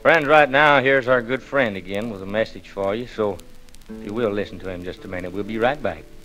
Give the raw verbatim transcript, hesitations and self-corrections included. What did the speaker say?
Friends, right now, here's our good friend again with a message for you, so if you will listen to him just a minute, we'll be right back.